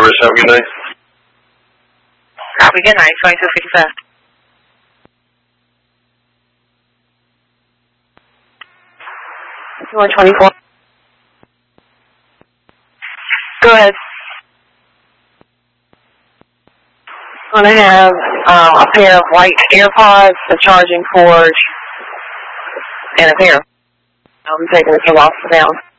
service. Have a good day. Copy. Good night. 2255. You want 24? Go ahead. I'm going to have a pair of white AirPods, a charging cord, and a pair. I'll be taking the loss down.